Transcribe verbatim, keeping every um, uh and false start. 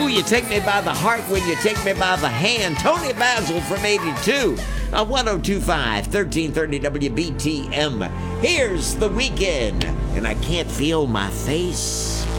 You take me by the heart when you take me by the hand. Tony Basil from eighty-two. Uh, one oh two point five, thirteen thirty W B T M. Here's The Weeknd, and I can't feel my face.